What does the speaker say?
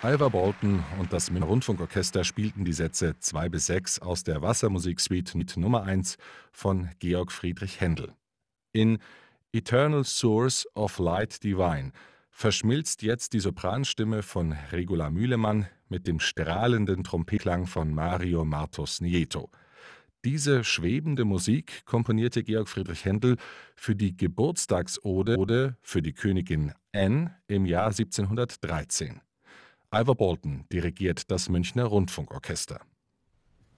Ivor Bolton und das Münchner Rundfunkorchester spielten die Sätze 2 bis 6 aus der Wassermusiksuite mit Nummer 1 von Georg Friedrich Händel. In Eternal Source of Light Divine verschmilzt jetzt die Sopranstimme von Regula Mühlemann mit dem strahlenden Trompetklang von Mario Martos Nieto. Diese schwebende Musik komponierte Georg Friedrich Händel für die Geburtstagsode für die Königin Anne im Jahr 1713. Ivor Bolton dirigiert das Münchner Rundfunkorchester.